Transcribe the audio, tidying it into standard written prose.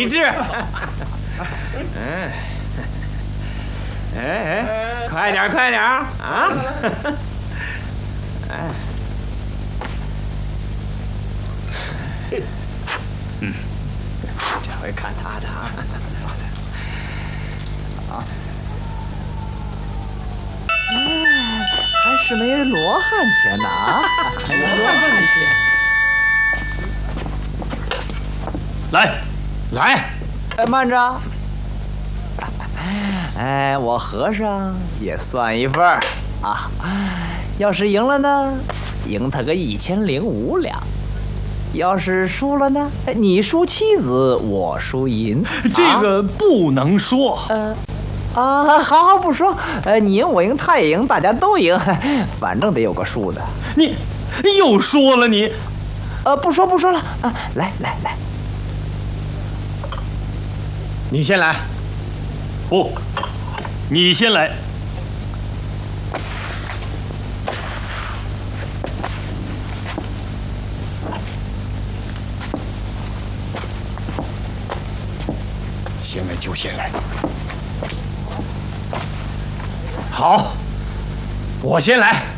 理智。快点快点啊！这回看他的啊！ 还是没罗汉钱呢啊！罗汉钱， 来， 慢着。我和尚也算一份儿啊！要是赢了呢，赢他个1005两；要是输了呢，你输妻子，我输银。 这个不能说。 好不说，你赢我赢他也赢，大家都赢，反正得有个输的。 你又说了你， 不说了啊！来， 你先来。 不，你先来。 先来就先来。好，我先来。